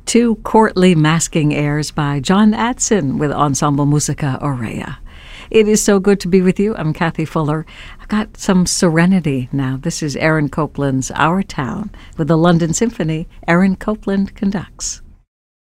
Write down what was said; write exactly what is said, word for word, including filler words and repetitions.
Two courtly masking airs by John Adson with Ensemble Musica Aurea. It is so good to be with you. I'm Kathy Fuller. I've got some serenity now. This is Aaron Copland's Our Town with the London Symphony. Aaron Copland conducts.